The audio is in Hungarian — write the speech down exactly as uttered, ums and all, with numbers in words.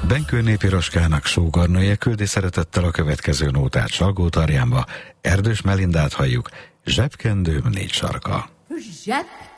Benkőné Piroskának sógornője küldi szeretettel a következő nótát Salgótarjánba. Erdős Melindát halljuk, Zsebkendőm négy sarka. Zseb